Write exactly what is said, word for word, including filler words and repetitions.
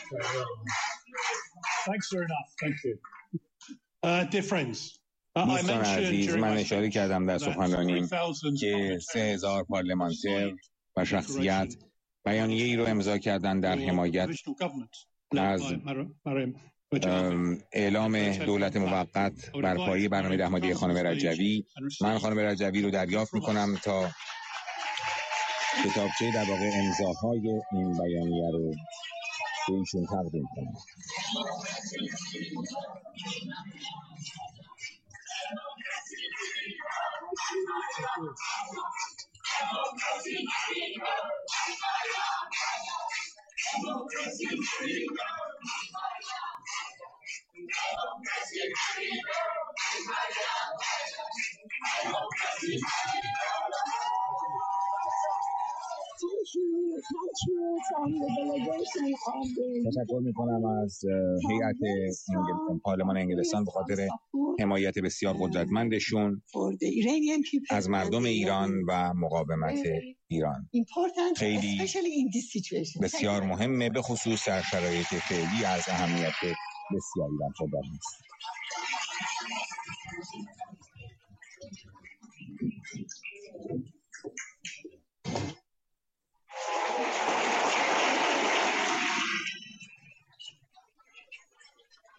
Thanks very enough. Thank you. Uh, dear friends. دوستان عزیز، من اشاره کردم در سخنرانیم که سه هزار پارلمانتر و شخصیت بیانیه ای رو امضا کردن در حمایت از اعلام دولت موقت بر پایه برنامه ده ماهه خانم رجوی. من خانم رجوی رو دریافت میکنم تا کتابچه در واقع امضاهای این بیانیه رو به ایشون تقدیم کنم. تشکر میکنم از هیئت انگلستان، پارلمان انگلستان به خاطر حمایت بسیار قدرتمندشون از مردم ایران و مقاومت ایران. خیلی بسیار مهمه، به خصوص در شرایط فعلی از اهمیت بسیاری برخوردار است.